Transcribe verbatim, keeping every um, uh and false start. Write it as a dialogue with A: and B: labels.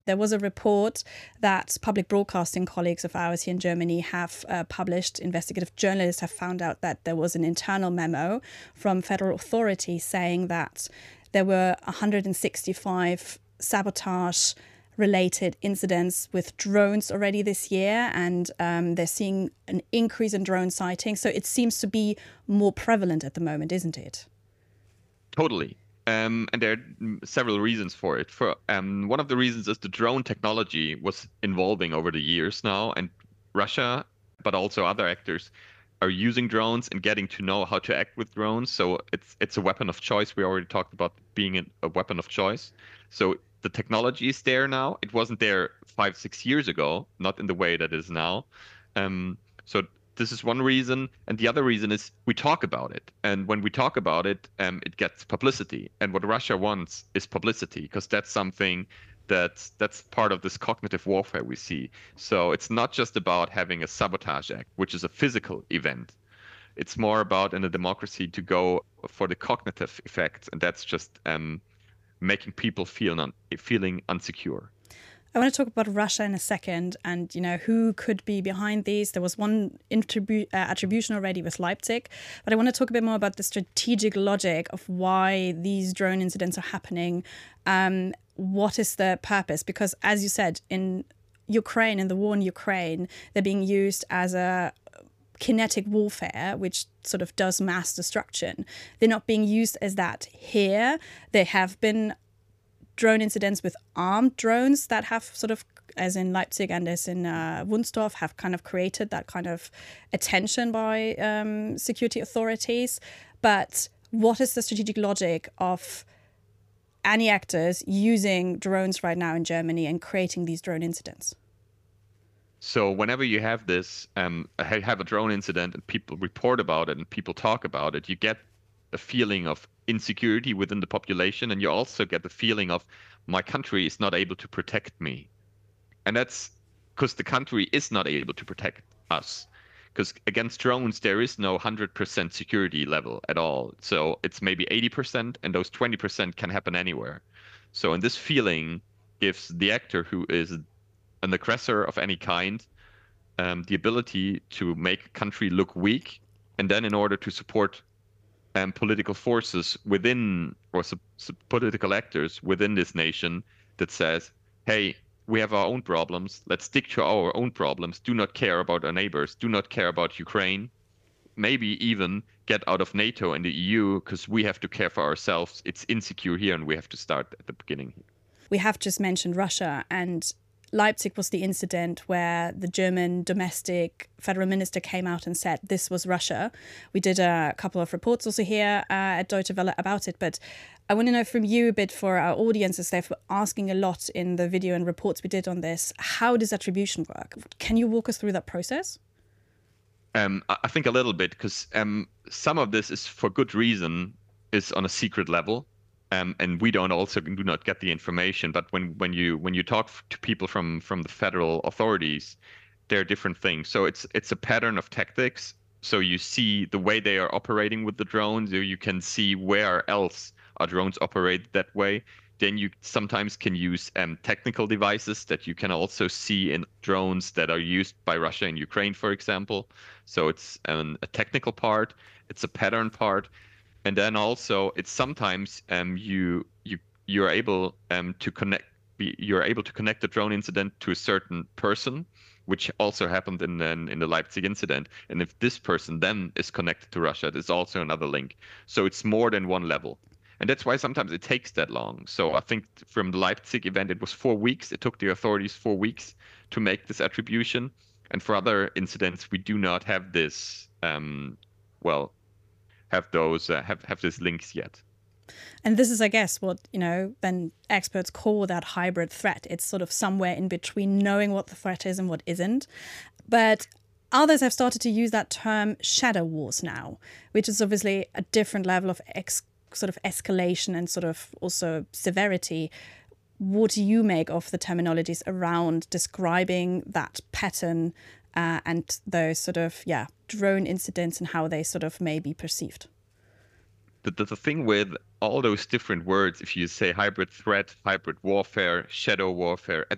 A: There was a report that public broadcasting colleagues of ours here in Germany have uh, published. Investigative journalists have found out that there was an internal memo from federal authorities saying that there were one hundred sixty-five sabotage related incidents with drones already this year, and um, they're seeing an increase in drone sightings. So it seems to be more prevalent at the moment, isn't it?
B: Totally. Um, and there are several reasons for it. For um, one of the reasons is the drone technology was evolving over the years now, and Russia, but also other actors, are using drones and getting to know how to act with drones. So it's it's a weapon of choice. We already talked about being a, a weapon of choice. So the technology is there now. It wasn't there five, six years ago, not in the way that it is now. Um, so this is one reason, and the other reason is we talk about it, and when we talk about it, um, it gets publicity. And what Russia wants is publicity, because that's something that's that's part of this cognitive warfare we see. So it's not just about having a sabotage act, which is a physical event. It's more about in a democracy to go for the cognitive effects, and that's just um, making people feel un- feeling unsecure.
A: I want to talk about Russia in a second, and you know who could be behind these. There was one attribu- uh, attribution already with Leipzig, but I want to talk a bit more about the strategic logic of why these drone incidents are happening. Um, what is the purpose? Because as you said, in Ukraine, in the war in Ukraine, they're being used as a kinetic warfare, which sort of does mass destruction. They're not being used as that here. There have been drone incidents with armed drones that have sort of, as in Leipzig and as in uh, Wunstorf, have kind of created that kind of attention by um, security authorities. But what is the strategic logic of any actors using drones right now in Germany and creating these drone incidents?
B: So whenever you have this, um, have a drone incident and people report about it and people talk about it, you get a feeling of insecurity within the population, and you also get the feeling of my country is not able to protect me. And that's because the country is not able to protect us. Because against drones, there is no one hundred percent security level at all. So it's maybe eighty percent, and those twenty percent can happen anywhere. So, and this feeling gives the actor who is an aggressor of any kind um, the ability to make a country look weak, and then in order to support um, political forces within, or sub- sub- political actors within this nation that says, hey, we have our own problems. Let's stick to our own problems. Do not care about our neighbors. Do not care about Ukraine. Maybe even get out of NATO and the E U, because we have to care for ourselves. It's insecure here, and we have to start at the beginning.
A: We have just mentioned Russia, and Leipzig was the incident where the German domestic federal minister came out and said this was Russia. We did a couple of reports also here uh, at Deutsche Welle about it, but I want to know from you a bit, for our audiences, they've asking a lot in the video and reports we did on this. How does attribution work? Can you walk us through that process?
B: Um, I think a little bit, because um, some of this is for good reason, is on a secret level. Um, and we don't also do not get the information. But when, when you when you talk to people from, from the federal authorities, there are different things. So it's it's a pattern of tactics. So you see the way they are operating with the drones. You can see where else are drones operated that way. Then you sometimes can use um, technical devices that you can also see in drones that are used by Russia and Ukraine, for example. So it's um, a technical part. It's a pattern part. And then also, it's sometimes um, you you you're able um, to connect. You're able to connect the drone incident to a certain person, which also happened in the, in the Leipzig incident. And if this person then is connected to Russia, there's also another link. So it's more than one level, and that's why sometimes it takes that long. So I think from the Leipzig event, it was four weeks. It took the authorities four weeks to make this attribution. And for other incidents, we do not have this. Um, well. have those uh, have have these links yet.
A: And this is, I guess, what, you know, then experts call that hybrid threat. It's sort of somewhere in between knowing what the threat is and what isn't. But others have started to use that term shadow wars now, which is obviously a different level of ex- sort of escalation and sort of also severity. What do you make of the terminologies around describing that pattern uh, and those sort of, yeah, drone incidents and how they sort of may be perceived?
B: The, the, the thing with all those different words, if you say hybrid threat, hybrid warfare, shadow warfare, at